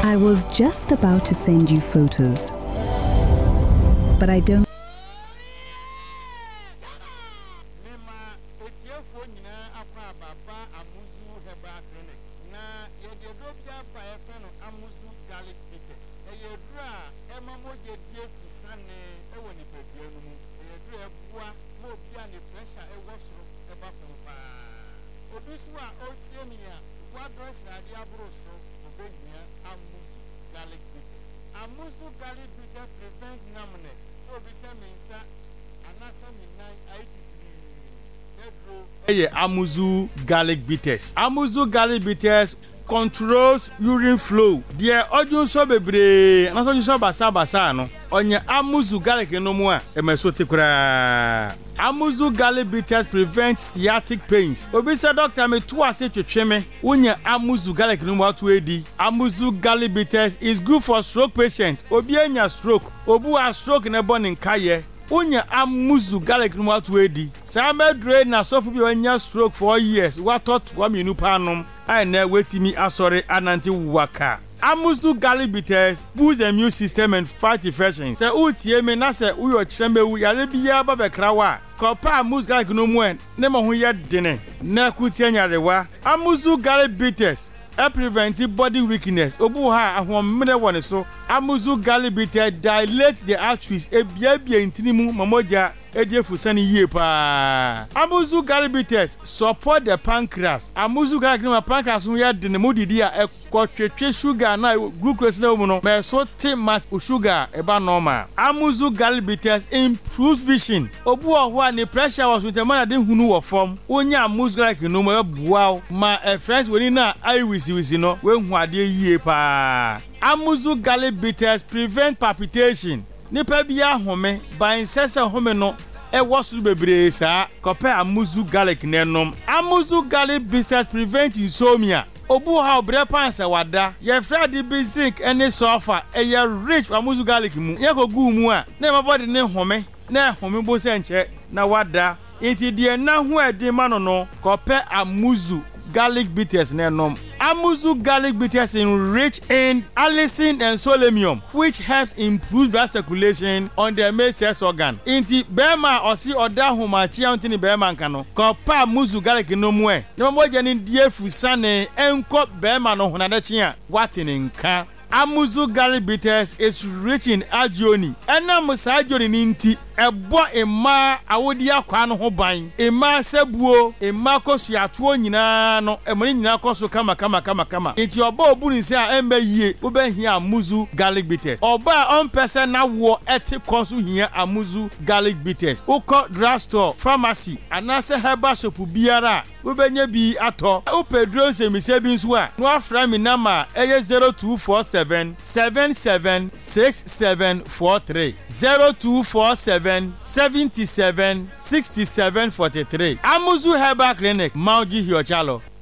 I was just about to send you photos, but I don't. Amuzu garlic bitters prevents numbness. So Amuzu garlic bitters. Amuzu garlic bitters controls urine flow. Dear audience so bebre, and also so basa no. Onye Amuzu garlic no more. Emesoti kura. Amuzu garlic bitters prevent sciatic pains. Obi say doctor me two ase twetwe me. Onye Amuzu garlic no more to edi. Amuzu garlic bitters is good for stroke patient. Obi enya stroke. Obu a stroke na born in kaye. Onye Amuzu garlic no more to edi. Say drain na suffer bi enya stroke for years. What thought wa me nu panom. I na wetimi asore ananti waka. Amuzu garlic bitters boost the immune system and fight infections. Say utie me na say uyo chirembe wu yare biya ba bekrawa. Kopa Amuzu garlic no mu en ne mo ho ye dene. Na kutie nyarewa. Amuzu garlic bitters prevent body weakness. Obu ha ahomre woni so. Amuzu garlic bitters dilate the arteries ebia intinimu mamoja ediefu sani yie pa. Amuzu garlic bitters support the pancreas. Amuzu garlic no pancreas no ya de ne modidi a ekotwetwe sugar na glucose na mu no me so te mass sugar eba normal. Amuzu garlic bitters improves vision. Obu oho a ne pressure was with man de hunu wo form. Onya amuzu garlic no mo bua ma friends woni na eye wisi no we hu ade yie pa. Amuzu garlic bitters prevent palpitation. Nipa bia home ban sese home no e wosu bebre sa kope Amuzu garlic nenom. Amuzu garlic bitters prevent insomnia. Obu ha obre pansa wada ye frade bi zinc ene sulfur e ye rich Amuzu garlic mu ye ko gu mu a na mabody ne home na home bo se nche na wada enti de na ho edi ma no kope Amuzu garlic bitters nenom. Amuzu garlic bitters enrich in allicin and selenium, which helps improve blood circulation on the male sex organ. Inti bema osi oda homachi antini bema nkano. Kopa Amuzu garlic no mwe. No mo jeni die fusane enko bema no honadechi a watini nka. Amuzu garlic bitters is rich in agioni. Ena musa agioni ninti ebo ema awodi akwa no ho ban. Ema sebuo, ema kosu atuo nyina no, emani nyina kosu kama. Enti oba obu ni se a embe yie, obe hia Amuzu garlic bitters. Oba on person na wo eti konsu hia Amuzu garlic bitters. Uko drugstore, pharmacy, anase herbal shop biara, obenye bi ato. Upedro se mi se bi nso a, no afra mi nama eye 0247 776743 0247 776743. Amuzu Herbal Clinic, Mauji Hiochalo.